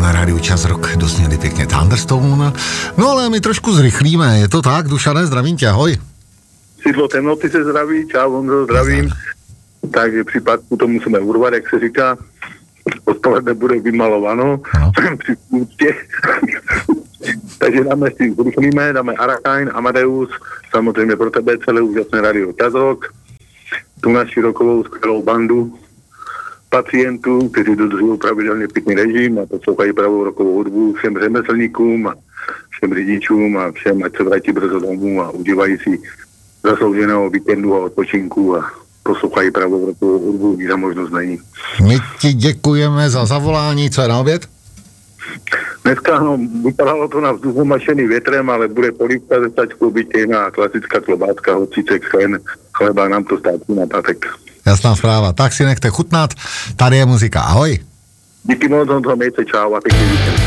na rádiu Čas Rock dosněli pěkně Thunderstone. No ale my trošku zrychlíme, je to tak, Dušané, zdravím tě, ahoj. Sídlo temnoty se zdraví, čau, Honzo, zdravím. Takže případku to musíme urvat, jak se říká. Odpoledne bude vymalováno při půdě. Takže dáme si zrychlíme, dáme Arakain, Amadeus, samozřejmě pro tebe celé úžasné rádio Čas Rock, tu naši rokovou skvělou bandu pacientů, kteří dodržují pravidelně pitný režim a poslouchají pravou rokovou hudbu, všem řemeslníkům a všem řidičům a všem, ať se vrátí brzo domů a užívají si zaslouženého víkendu a odpočinku a poslouchají pravou rokovou hudbu, když za možnost není. My ti děkujeme za zavolání, co je na oběd? Dneska vypadalo to na vzduchu mašený větrem, ale bude polívka ze sačkou, bytějná, klasická klobáska, hocíček, chleba, nám to státí na pátek. Jasná zpráva, tak si nechte chutnat, tady je muzika, ahoj. Díky moc, Honzo, mějte, čau a pěkný víkend.